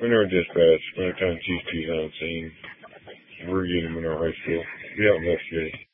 We never dispatched. By the time Chief T's on scene, we're getting him in our high school. Be out investigating.